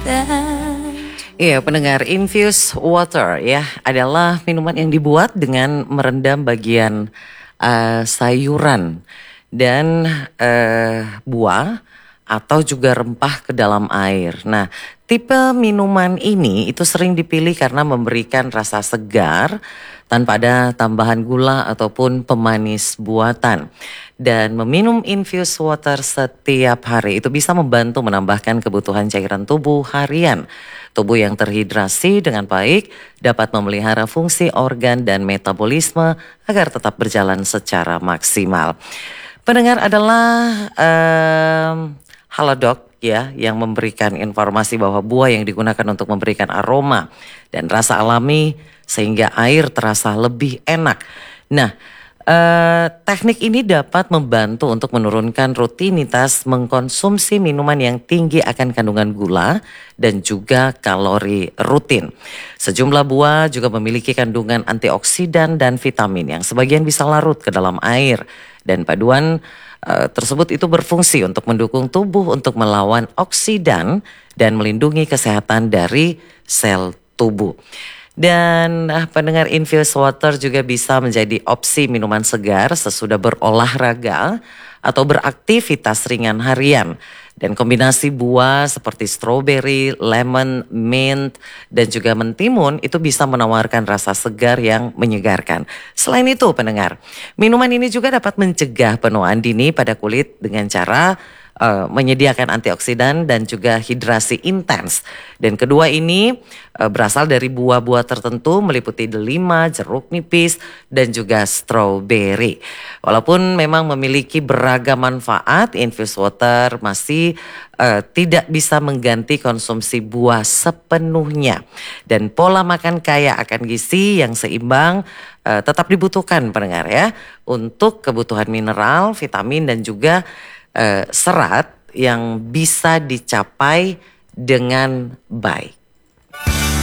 Iya, pendengar, infused water ya adalah minuman yang dibuat dengan merendam bagian sayuran dan buah atau juga rempah ke dalam air. Nah, tipe minuman ini itu sering dipilih karena memberikan rasa segar tanpa ada tambahan gula ataupun pemanis buatan. Dan meminum infused water setiap hari itu bisa membantu menambahkan kebutuhan cairan tubuh harian. Tubuh yang terhidrasi dengan baik dapat memelihara fungsi organ dan metabolisme agar tetap berjalan secara maksimal. Pendengar adalah Halodoc ya yang memberikan informasi bahwa buah yang digunakan untuk memberikan aroma dan rasa alami sehingga air terasa lebih enak. Nah, teknik ini dapat membantu untuk menurunkan rutinitas mengkonsumsi minuman yang tinggi akan kandungan gula dan juga kalori rutin. Sejumlah buah juga memiliki kandungan antioksidan dan vitamin yang sebagian bisa larut ke dalam air. Dan paduan tersebut itu berfungsi untuk mendukung tubuh untuk melawan oksidan dan melindungi kesehatan dari sel tubuh. Dan pendengar, infused water juga bisa menjadi opsi minuman segar sesudah berolahraga atau beraktivitas ringan harian. Dan kombinasi buah seperti strawberry, lemon, mint, dan juga mentimun itu bisa menawarkan rasa segar yang menyegarkan. Selain itu pendengar, minuman ini juga dapat mencegah penuaan dini pada kulit dengan cara menyediakan antioksidan dan juga hidrasi intens. Dan kedua ini berasal dari buah-buah tertentu meliputi delima, jeruk nipis, dan juga strawberry. Walaupun memang memiliki beragam manfaat, infused water masih tidak bisa mengganti konsumsi buah sepenuhnya. Dan pola makan kaya akan gizi yang seimbang tetap dibutuhkan pendengar ya, untuk kebutuhan mineral, vitamin dan juga serat yang bisa dicapai dengan baik.